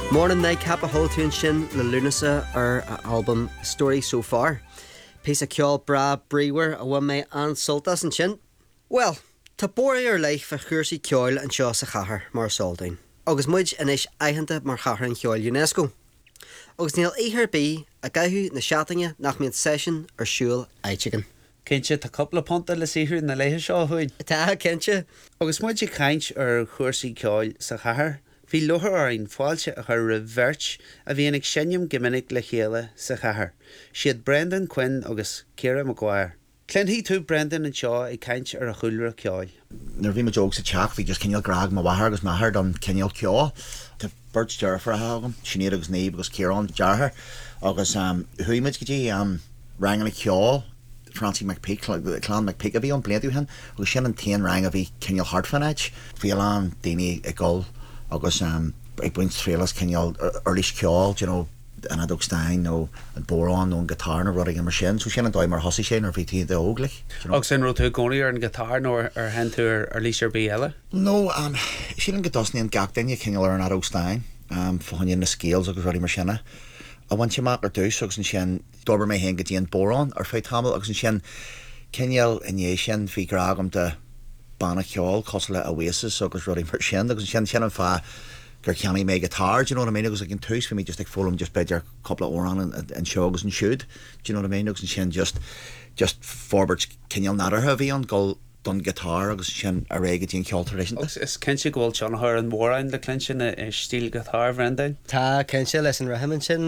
Morning night cap a whole tune sin le Lunasa ar album Story So Far. Piece of ceol bra brewer a bhain mé an soltas an sin. Well, tá bóra ar leith fa chuirsaí ceol an seo sa chathair mar soldain. Agus muid inis aitheanta mar chathair an ceol UNESCO. Agus níl éithir bí a gaithú na seatange nach míon session ar siúil aitigin. Cinnte tá coppla ponta le sihir na léthe seo chuin. Tá cinnte. Agus muid sé caint ar chuirsaí ceol sa chathair. Bhí luthar ar ein fáilte a chur revert a bhí ag sinneam giminic le chéile sa chathair. Siad Brendan Quinn agus Ciara Maguire. Clenhí tú Brendan an seo ag caint ar a chuilre ceol. Nar bhí me jogs sa teach bhí just cinneal grag má bhathar agus maithar don cinneal ceol. Tá Bert Jarfar a hagam, Sinead agus Naoimh agus Ciarán Jarfar agus huiimiid gotí rangan a ceol Francie McPeak, Clan McPeak a bhí an bliadú hen agus sin an taon rang a bhí cinneal hartfaneid. Bhíán daoine ag gol agus ag buint trélas cinneal earlís ceol, you know, an adog stein no an boron no an guitar no rudding mar sin so sin an dóid mar hosi sin ar bhí tíad óglich. Agus sin ru tú gcónaí ar an guitar nó ar hen tú ar lísir bí eile? No, sin an gudosní an gach daine cinneal ar an adog stein fáin na scales agus rudding mar sinna. A bhain si mar ar dús agus an sin dobar mé hen go dtíon boron ar feit tamil agus an sin cinneal iné sin bhí gragam de banna ceol cos le Oasis agus rudding mar sin agus an sin an fá gur ceannaí mé guitar, do you know what I mean? Agus ag an tús for me just ag fólam just beidir couple of óran and show agus an siúd, do you know what I mean? Agus an sin just forward cinneal nadartha bhí an gol don guitar agus sin a réige dín ceol tradition. Is cinse gohfuil John Hur an mórain le clinsin a stíl guitar Brendan? Tá cinse leis an rahaman sin